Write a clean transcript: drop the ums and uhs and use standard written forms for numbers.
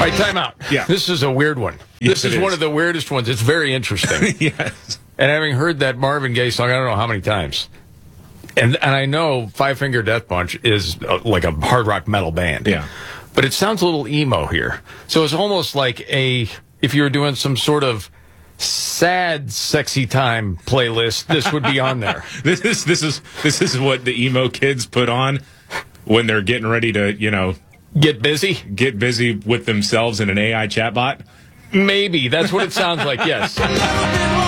right, time out. Yeah. This is a weird one. Yes, This is one of the weirdest ones. It's very interesting. Yes. And having heard that Marvin Gaye song, I don't know how many times. And I know Five Finger Death Punch is like a hard rock metal band. Yeah. But it sounds a little emo here. So it's almost like if you were doing some sort of sad, sexy time playlist, this would be on there. This is what the emo kids put on when they're getting ready to, Get busy? get busy with themselves in an AI chatbot. Maybe. That's what it sounds like, yes.